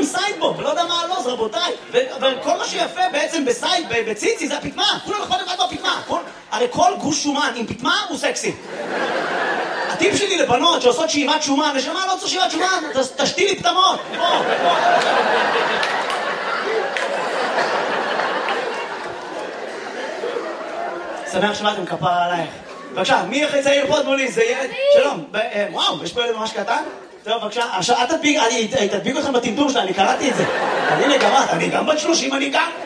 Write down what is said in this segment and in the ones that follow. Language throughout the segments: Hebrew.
סיידבורד, ולא יודע מה הלוז, רבותיי. וכל מה שיפה בעצם בציצי זה הפתמה. כולם יכולים לבד בפתמה. הרי כל גוש שומן עם פתמה הוא סקסי. הטיפ שלי לבנות שעושות שאיבת שומן, נשמה, לא צריך שאיבת שומן, תשתי לי פתמות. שמח שבאתם, כפרה עלייך. בבקשה, מי הכי צעיר פה מולי? זה ילד? שלום. וואו, יש פה ילד ממש קטן? טוב, בבקשה. עכשיו, אל תדביק אתכם בטמטום שלה, אני קראתי את זה. הנה גמרת, אני גם בת 30, אני גם...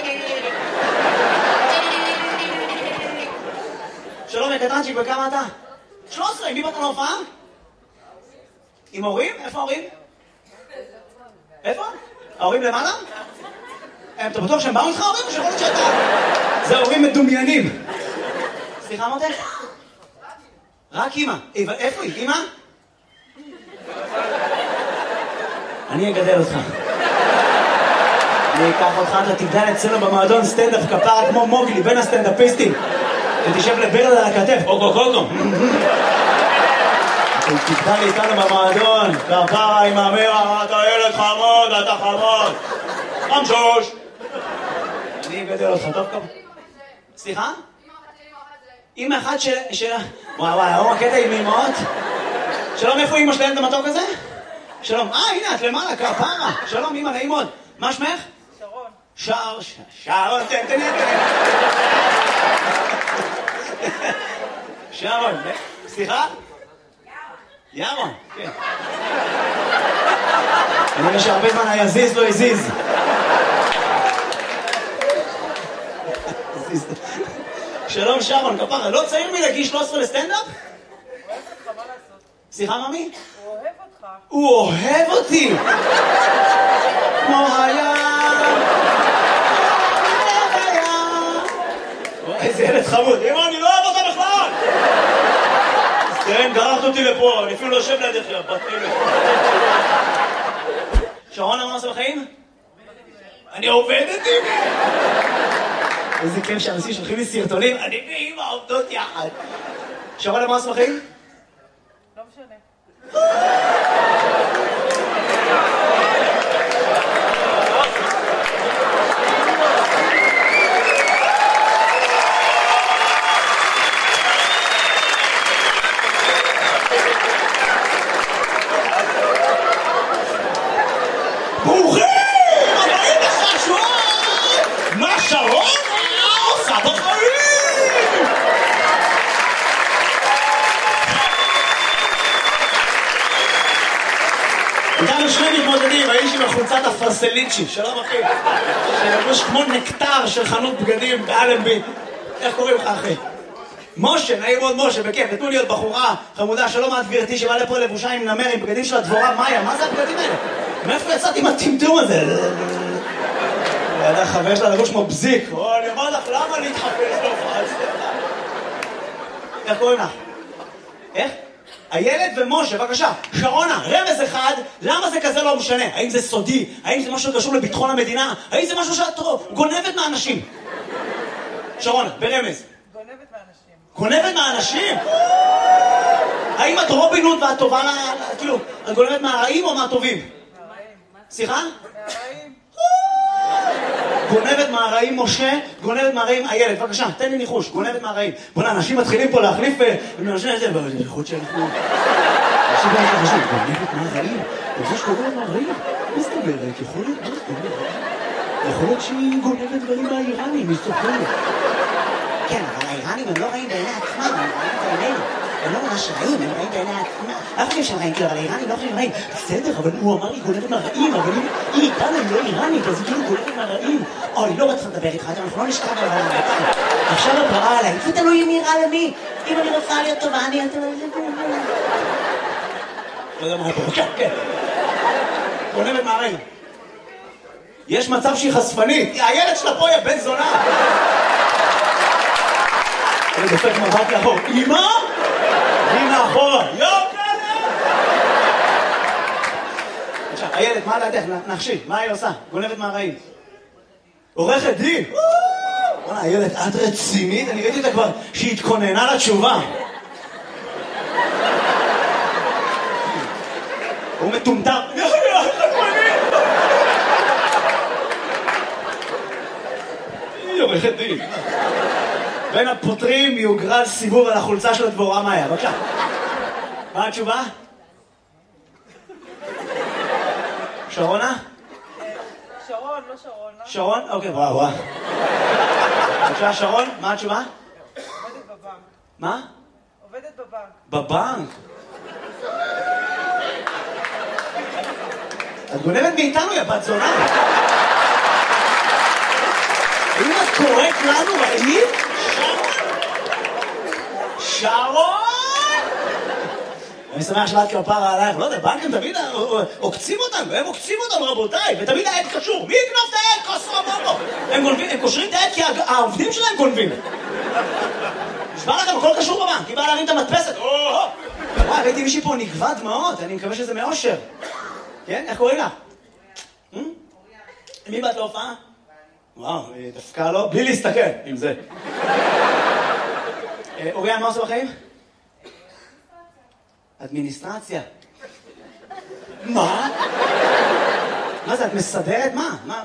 שלום, קטנצ'יק, וכמה אתה? 13, עם מי באת להופעה? עם ההורים? איפה ההורים? איפה? ההורים למעלה? אתה בטוח שהם באו איתך ההורים או שיכול להיות שאתה... זה ההורים מדומיינים. סליחה מותק? רק אמא. איפה היא? אמא? אני אגדל אותך. אני אקח אותך, אתה תגדל אצלנו במועדון סטנדאפ כפרה כמו מוגלי בין הסטנדאפיסטים. ותשב לברד על הכתף, אוקו. תגדל איתנו במועדון, כפרה עם המרה, אתה ילד חמוד, אתה חמוד. חמשוש. אני אגדל אותך, טוב כמה. סליחה? אמא אחת של... וואי, הוא הקטע עם אמאות? שלום, איפה אמא שלהם את המתוק הזה? שלום, הנה, את למעלה, כפרה. שלום, אמא, נעים מאוד. מה שמך? שרון, תן. שרון, סליחה? ירון, כן. אני רואה שהרבה זמן היזיז לא הזיז. שלום שרון, כפרה, לא צעיר מלהגיש 13 לסטנדאפ? הוא אוהב אותך, מה לעשות? סליחה, ממי? הוא אוהב אותך. הוא אוהב אותי! כמו איזה ילד חמוד. אמא, אני לא אוהב אותה בכלל! כן, גררת אותי לפה, אני אפילו לא יושב לידך, בת אלף. שרון, למה עושה בחיים? אני עובדת עם אמא! איזה כיף שאנשים שולחים לי סרטונים, אני ואמא עובדות יחד. שרון, למה עושה בחיים? לא משנה. ברוכים! הבאים לחשון! מה שרון עושה בחיים? איתנו שני מתמודדים, האיש עם החולצת הפרסליצ'י, שלום אחי, שלבוש כמו נקטר של חנות בגדים באלנבי. איך קוראים לך אחי? משה, נעים מאוד משה, בכיף, נתנו להיות בחורה חמודה, שלום את גברתי שבא לפה לבושה עם נמר, עם בגדים של הדבורה מאיה, מה זה הבגדים האלה? מאיפה יצאתי עם הטמטום הזה? ידע חבר שלה לבוש כמו בזיק, אני אומר לך, למה להתחפש להופעה? איך קוראים לך? איך? הילד ומשה, בבקשה. שרונה, רמז אחד, למה זה כזה לא משנה? האם זה סודי? האם זה משהו שקשור לביטחון המדינה? האם זה משהו שאת גונבת מהאנשים? שרונה, ברמז. גונבת מהאנשים. גונבת מהאנשים? האם את רובין הוד ואת טובה כאילו, את גונבת מהרעים או מהטובים? מהרעים. סליחה? מהרעים. גונבת מהרעים משה, גונבת מהרעים הילד. בבקשה, תן לי ניחוש, גונבת מהרעים. בוא'נה, אנשים מתחילים פה להחליף אנשים את זה, יכול להיות שאנחנו... אנשים לא חשוב, גונבת מהרעים? זה שגונבת מהרעים? מה זאת אומרת? יכול להיות, מה זאת אומרת? יכול להיות שהיא גונבת דברים מהאיראנים, היא סופרת. כן, אבל האיראנים הם לא רעים בעיני עצמם, הם רעים בעינינו. הם לא ממש רעים, הם רעים בעיני עצמם. לא חושבים שהם רעים, כאילו, אבל האיראנים לא חושבים רעים. בסדר, אבל הוא אמר לי גונבת מהרעים, אבל היא איתנו, היא לא איראנית, אז היא כאילו גונבת מהרעים. אוי, לא רוצה לדבר איתך, אנחנו לא נשכב על הרעיון. עכשיו את רעה עליי, זה תלוי מי רע למי. אם אני רוצה להיות טובה, אני... לא יודע מה פה, כן. גונבת מהרעים. יש מצב שהיא חשפנית. הילד שלה פה, יא בן זונה. אני דופק מבט לאחור. אמא? הנה אחורה. יו, עכשיו, הילד, מה לדעתך? נחשי, מה היא עושה? גונבת מהרעים. עורכת דין. הילד, את רצינית? אני ראיתי אותה כבר שהיא התכוננה לתשובה. הוא מטומטם. עורכת דין. בין הפותרים יוגרל סיבוב על החולצה של הדבורה מאיה. בבקשה. מה התשובה? שרונה? שרון, לא שרונה. שרון? אוקיי, וואו. בבקשה, שרון, מה התשובה? עובדת בבנק. מה? עובדת בבנק. בבנק? את גונבת מאיתנו, יא בת זונה. האם את קוראת לנו רעים? שרון! אני שמח שלאת כפרה עלייך, לא יודע, בנקים תמיד עוקצים אותנו, הם עוקצים אותנו רבותיי, ותמיד העד קשור. מי יקנוב את העד? כוסו אמרו. הם קושרים את העד כי העובדים שלהם גונבים. נשמע לכם, הכל קשור בבנק, היא באה להרים את המדפסת. וואי, ראיתי מישהי פה נגבה דמעות, אני מקווה שזה מאושר. כן? איך קוראים לה? מי באת להופעה? וואו, היא דפקה לו, בלי להסתכל, עם זה. אוריאן, מה עושה בחיים? אדמיניסטרציה. מה? מה זה, את מסדרת? מה? מה?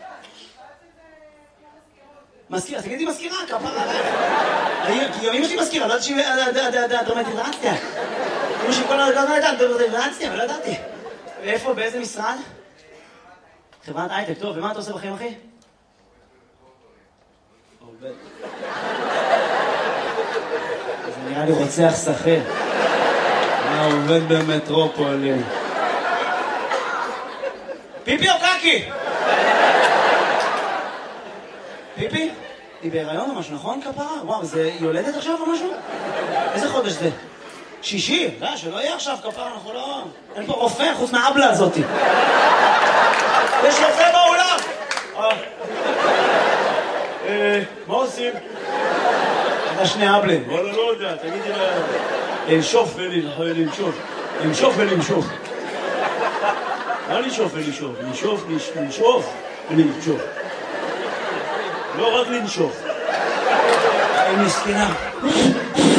מזכירה, תגידי מזכירה, כפרה עלייך. אמא שלי מזכירה, לא יודעת שהיא דרמטיזציה. אמא שלי כל הזמן הייתה דרמטיזציה, ולא ידעתי. ואיפה, באיזה משרד? חברת הייטק, טוב, ומה אתה עושה בחיים, אחי? עובד. זה נראה לי רוצח שכיר. עובד במטרופולין. פיפי או קקי? פיפי? היא בהיריון או משהו, נכון כפרה? וואו, היא יולדת עכשיו או משהו? איזה חודש זה? שישי? לא, שלא יהיה עכשיו כפרה, אנחנו לא... אין פה רופא חוץ מהאבלה הזאתי. יש רופא באולם! מה עושים? אתה שני אבלים. וואלה, לא יודע, תגידי לה... לנשוף ולנשוף. לנשוף ולנשוף. לא לנשוף ולנשוף. לנשוף ולנשוף. לא רק לנשוף. היא מסכנה.